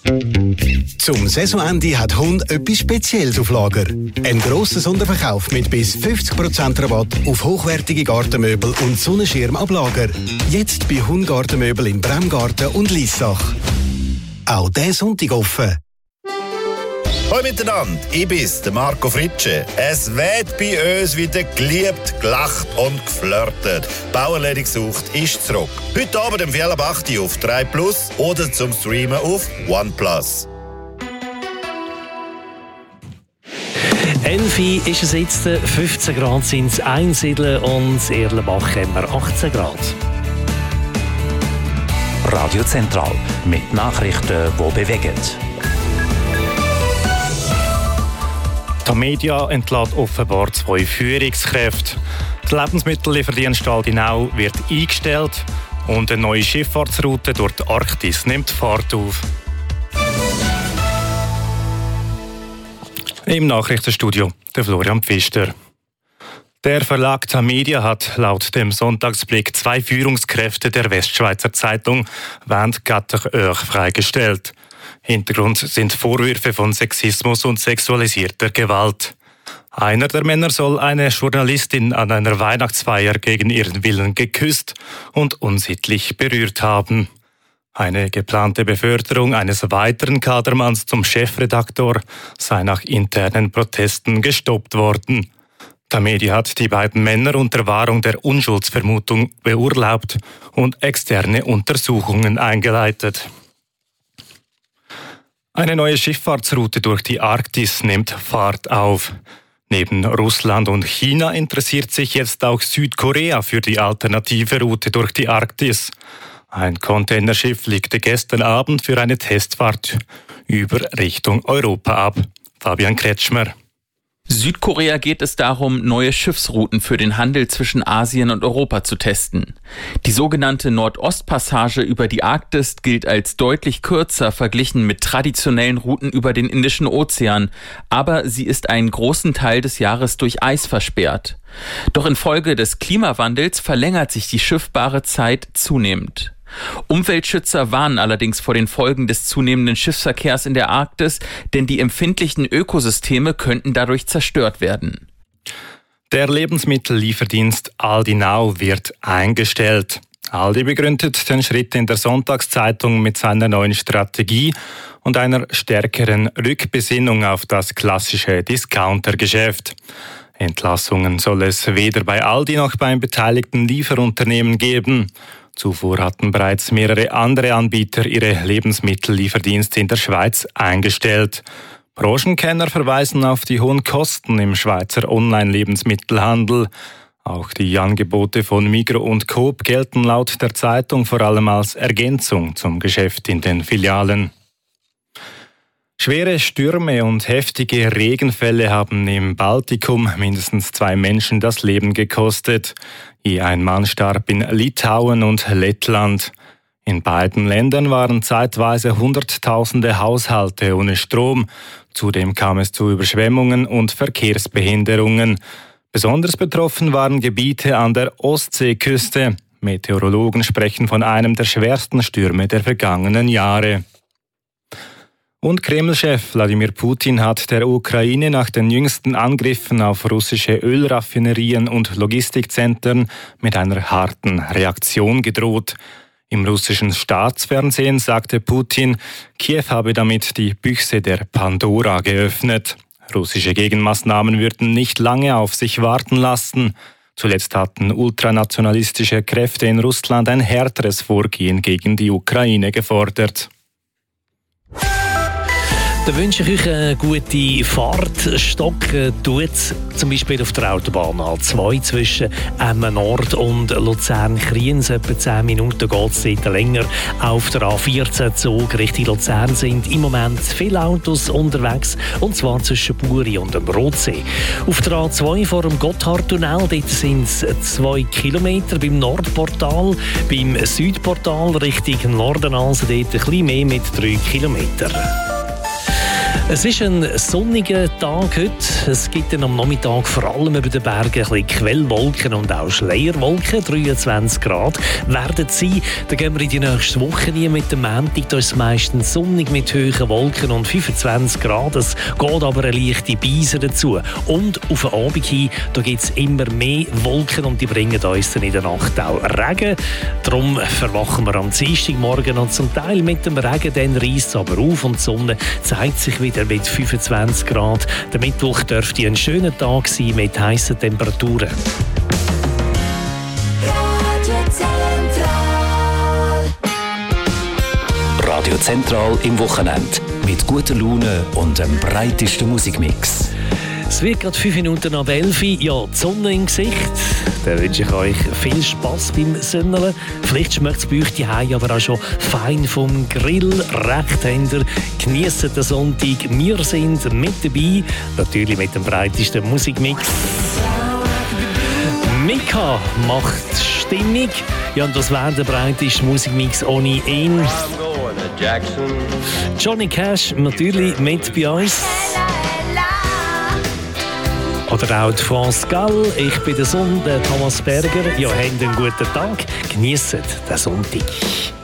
Zum Saisonende hat Hund etwas Spezielles auf Lager. Ein grosser Sonderverkauf mit bis 50% Rabatt auf hochwertige Gartenmöbel und Sonnenschirm ab Lager. Jetzt bei Hund Gartenmöbel in Bremgarten und Liessach. Auch diesen Sonntag offen. Hallo miteinander, ich bin's, der Marco Fritsche. Es wird bei uns wieder geliebt, gelacht und geflirtet. Bauerledig gesucht ist zurück. Heute Abend im 4:08 auf 3 Plus oder zum Streamen auf OnePlus. 11 ist es jetzt, 15 Grad sind es Einsiedeln und Erlenbach haben wir 18 Grad. Radio Zentral mit Nachrichten, die bewegen. Tamedia entlässt offenbar 2 Führungskräfte. Die Lebensmittellieferdienst Aldinau wird eingestellt und eine neue Schifffahrtsroute durch die Arktis nimmt Fahrt auf. Im Nachrichtenstudio der Florian Pfister. Der Verlag Tamedia hat laut dem Sonntagsblick 2 Führungskräfte der Westschweizer Zeitung während Gattach-Oesch freigestellt. Hintergrund sind Vorwürfe von Sexismus und sexualisierter Gewalt. Einer der Männer soll eine Journalistin an einer Weihnachtsfeier gegen ihren Willen geküsst und unsittlich berührt haben. Eine geplante Beförderung eines weiteren Kadermanns zum Chefredaktor sei nach internen Protesten gestoppt worden. Tamedia hat die beiden Männer unter Wahrung der Unschuldsvermutung beurlaubt und externe Untersuchungen eingeleitet. Eine neue Schifffahrtsroute durch die Arktis nimmt Fahrt auf. Neben Russland und China interessiert sich jetzt auch Südkorea für die alternative Route durch die Arktis. Ein Containerschiff legte gestern Abend für eine Testfahrt über Richtung Europa ab. Fabian Kretschmer. Südkorea geht es darum, neue Schiffsrouten für den Handel zwischen Asien und Europa zu testen. Die sogenannte Nordostpassage über die Arktis gilt als deutlich kürzer verglichen mit traditionellen Routen über den Indischen Ozean, aber sie ist einen großen Teil des Jahres durch Eis versperrt. Doch infolge des Klimawandels verlängert sich die schiffbare Zeit zunehmend. Umweltschützer warnen allerdings vor den Folgen des zunehmenden Schiffsverkehrs in der Arktis, denn die empfindlichen Ökosysteme könnten dadurch zerstört werden. Der Lebensmittellieferdienst Aldinau wird eingestellt. Aldi begründet den Schritt in der Sonntagszeitung mit seiner neuen Strategie und einer stärkeren Rückbesinnung auf das klassische Discountergeschäft. Entlassungen soll es weder bei Aldi noch beim beteiligten Lieferunternehmen geben. Zuvor hatten bereits mehrere andere Anbieter ihre Lebensmittellieferdienste in der Schweiz eingestellt. Branchenkenner verweisen auf die hohen Kosten im Schweizer Online-Lebensmittelhandel. Auch die Angebote von Migros und Coop gelten laut der Zeitung vor allem als Ergänzung zum Geschäft in den Filialen. Schwere Stürme und heftige Regenfälle haben im Baltikum mindestens 2 Menschen das Leben gekostet. Je ein Mann starb in Litauen und Lettland. In beiden Ländern waren zeitweise Hunderttausende Haushalte ohne Strom. Zudem kam es zu Überschwemmungen und Verkehrsbehinderungen. Besonders betroffen waren Gebiete an der Ostseeküste. Meteorologen sprechen von einem der schwersten Stürme der vergangenen Jahre. Und Kreml-Chef Wladimir Putin hat der Ukraine nach den jüngsten Angriffen auf russische Ölraffinerien und Logistikzentren mit einer harten Reaktion gedroht. Im russischen Staatsfernsehen sagte Putin, Kiew habe damit die Büchse der Pandora geöffnet. Russische Gegenmaßnahmen würden nicht lange auf sich warten lassen. Zuletzt hatten ultranationalistische Kräfte in Russland ein härteres Vorgehen gegen die Ukraine gefordert. Dann wünsche ich euch eine gute Fahrt. Stock tut zum Beispiel auf der Autobahn A2 zwischen Emmen Nord und Luzern-Kriens. Etwa 10 Minuten geht es dort länger. Auf der A14 Zug Richtung Luzern sind im Moment viele Autos unterwegs, und zwar zwischen Buri und dem Rotsee. Auf der A2 vor dem Gotthardtunnel, dort sind es 2 Kilometer beim Nordportal. Beim Südportal Richtung Norden also dort ein bisschen mehr mit 3 Kilometern. Es ist ein sonniger Tag heute. Es gibt dann am Nachmittag vor allem über den Bergen ein bisschen Quellwolken und auch Schleierwolken. 23 Grad werden es sein. Dann gehen wir in die nächste Woche rein mit dem Montag. Da ist es meistens sonnig mit hohen Wolken und 25 Grad. Es geht aber eine leichte Beise dazu. Und auf den Abend hin, da gibt es immer mehr Wolken und die bringen uns dann in der Nacht auch Regen. Darum verwachen wir am Dienstagmorgen und zum Teil mit dem Regen, dann reisst es aber auf und die Sonne zeigt sich wieder mit 25 Grad. Der Mittwoch dürfte ein schöner Tag sein mit heißen Temperaturen. Radio Zentral im Wochenende. Mit guter Laune und dem breitesten Musikmix. Es wird gerade 5 Minuten nach 11 Uhr. Ja, die Sonne im Gesicht. Dann wünsche ich euch viel Spass beim Sonneln. Vielleicht schmeckt es bei euch zu Hause aber auch schon fein vom Grill. Rechtshänder, geniessen den Sonntag. Wir sind mit dabei. Natürlich mit dem breitesten Musikmix. Mika macht Stimmung. Ja, und das wäre der breiteste Musikmix ohne ihn. Johnny Cash natürlich mit bei uns. Oder auch die France Gall. Ich bin der Sohn, der Thomas Berger. Ja, habt einen guten Tag. Geniessen den Sonntag.